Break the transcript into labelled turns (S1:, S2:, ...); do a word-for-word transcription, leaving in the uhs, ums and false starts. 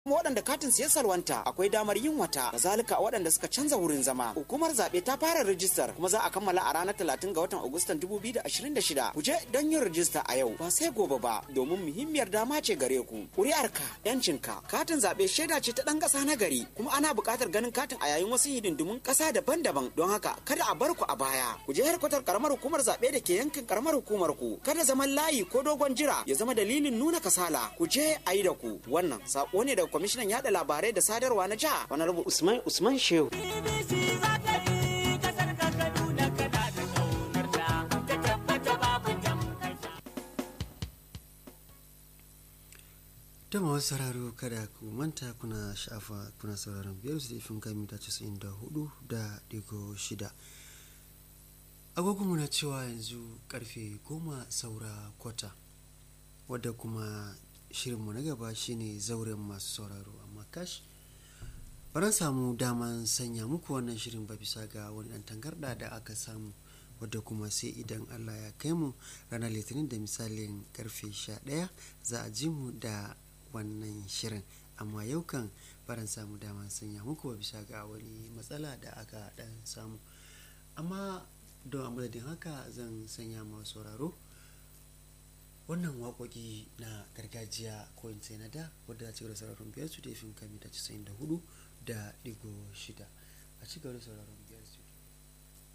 S1: waɗanda katin ya salwanta akwai damar yin wata, kazalika waɗanda suka canza wurin zama. Hukumar zaɓe ta fara rijistar kuma za a kammala a ranar talatin ga watan Agustan dubu biyu da ashirin da shida. Ku je don yin rijista a yau ba sai gobe ba domin muhimmiyar dama ce gare ku. Ƙuri'arka, ‘yancinka, katin zaɓe shaida ce ta ɗan ƙasa na gari kuma ana buƙatar ganin katin a yayin wasu hidindimun ƙasa daban-daban don haka kada a bar ku a baya. Ku je harkatar ƙaramar hukumar zaɓe da ke yankin ƙaramar hukumar ku. Kada zaman layi ko dogon jira ya zama dalilin nuna kasala. Ku je a yi da ku. Wannan saƙo ne daga kwamishinan yada labarai da sadarwa na jiha honorable Usman Usman Shehu.
S2: ta masu sauraro kada ku manta kuna sha'afa kuna sauraron biyar su da ifin kai mita casa'in da hudu da digo shida agogonmu na cewa yanzu karfe goma saura kwata wadda kuma shirinmu na gaba shine zauren masu sauraro amma kash baran samu daman sanya muku wannan shirin ba bisa ga wani dan tangarda da aka samu wadda kuma sai idan Allah ya kai mu ranar litinin da misalin karfe sha ɗaya za a ji mu da wannan shirin amma yau kan baran samu daman sanya muku ba bisa ga wani matsala da aka dan samu amma don amadadin haka zan sanya masu sauraro wannan waƙoƙi na gargajiya ko in sai na da wadda a cigaba da sauraron biyar su da fin kami da casa'in da hudu da digo shida a cigaba da sauraron